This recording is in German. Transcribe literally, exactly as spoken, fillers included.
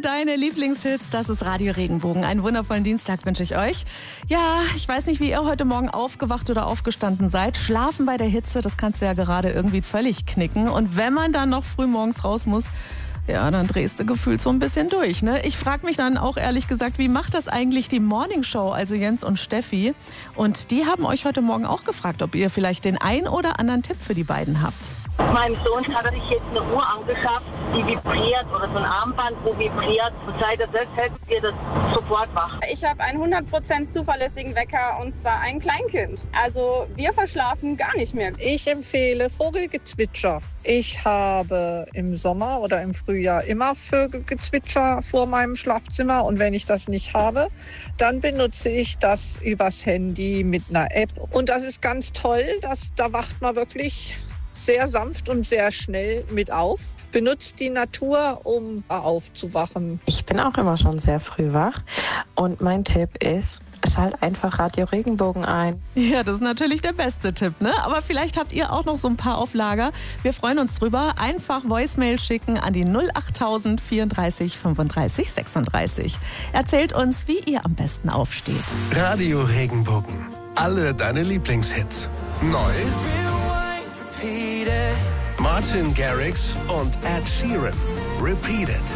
deine Lieblingshits, das ist Radio Regenbogen. Einen wundervollen Dienstag wünsche ich euch. Ja, ich weiß nicht, wie ihr heute Morgen aufgewacht oder aufgestanden seid. Schlafen bei der Hitze, das kannst du ja gerade irgendwie völlig knicken. Und wenn man dann noch früh morgens raus muss, ja, dann drehst du gefühlt so ein bisschen durch, ne? Ich frage mich dann auch ehrlich gesagt, wie macht das eigentlich die Morning Show, also Jens und Steffi? Und die haben euch heute Morgen auch gefragt, ob ihr vielleicht den ein oder anderen Tipp für die beiden habt. Meinem Sohn hat er sich jetzt eine Uhr angeschafft, die vibriert, oder so ein Armband, wo vibriert. Und seit er das hält, wird er sofort wach. Ich habe einen hundert Prozent zuverlässigen Wecker, und zwar ein Kleinkind. Also wir verschlafen gar nicht mehr. Ich empfehle Vogelgezwitscher. Ich habe im Sommer oder im Frühjahr immer Vögelgezwitscher vor meinem Schlafzimmer. Und wenn ich das nicht habe, dann benutze ich das übers Handy mit einer App. Und das ist ganz toll, dass, da wacht man wirklich sehr sanft und sehr schnell mit auf. Benutzt die Natur, um aufzuwachen. Ich bin auch immer schon sehr früh wach und mein Tipp ist, schalt einfach Radio Regenbogen ein. Ja, das ist natürlich der beste Tipp, ne? Aber vielleicht habt ihr auch noch so ein paar auf Lager. Wir freuen uns drüber. Einfach Voicemail schicken an die null achttausend vierunddreißig fünfunddreißig sechsunddreißig. Erzählt uns, wie ihr am besten aufsteht. Radio Regenbogen. Alle deine Lieblingshits. Neu Martin Garrix und Ed Sheeran. Repeat It.